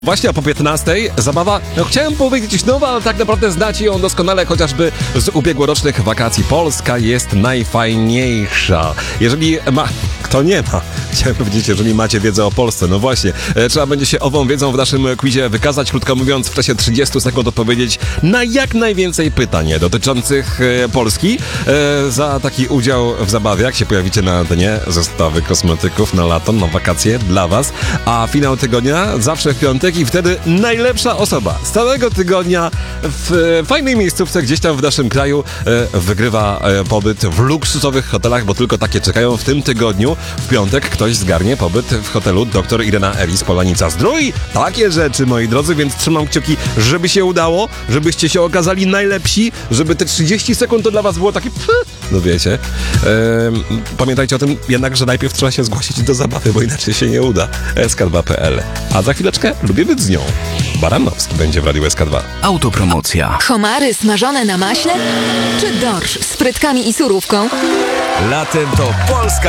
Właśnie, a po 15 zabawa, chciałem powiedzieć nowa, ale tak naprawdę znacie ją doskonale chociażby z ubiegłorocznych wakacji. Polska jest najfajniejsza. Jeżeli ma... Kto nie ma? Chciałem powiedzieć, jeżeli macie wiedzę o Polsce. No właśnie, trzeba będzie się ową wiedzą w naszym quizie wykazać, krótko mówiąc, w czasie 30 sekund odpowiedzieć na jak najwięcej pytań dotyczących Polski. Za taki udział w zabawie, jak się pojawicie na antenie, zestawy kosmetyków na lato, na wakacje dla was. A finał tygodnia zawsze w piątek i wtedy najlepsza osoba z całego tygodnia w fajnej miejscówce gdzieś tam w naszym kraju wygrywa pobyt w luksusowych hotelach, bo tylko takie czekają w tym tygodniu. W piątek ktoś zgarnie pobyt w hotelu Dr. Irena Elis Polanica Zdrój. Takie rzeczy, moi drodzy, więc trzymam kciuki, żeby się udało, żebyście się okazali najlepsi, żeby te 30 sekund to dla was było takie no wiecie. Pamiętajcie o tym jednak, że najpierw trzeba się zgłosić do zabawy, bo inaczej się nie uda. SK2.pl. A za chwileczkę lubię być z nią. Baranowski będzie w Radiu SK2. Autopromocja. Homary smażone na maśle? Czy dorsz z frytkami i surówką? Latem to Polska